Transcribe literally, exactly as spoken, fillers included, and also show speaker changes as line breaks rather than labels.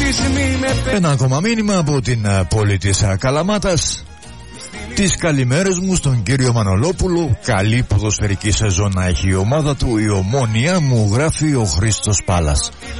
Ένα ακόμα μήνυμα από την πόλη της Καλαμάτας. Τις καλημέρες μου στον κύριο Μανολόπουλο. Καλή ποδοσφαιρική σεζόν να έχει η ομάδα του. Η Ομόνοια, μου γράφει ο Χρήστος Πάλας.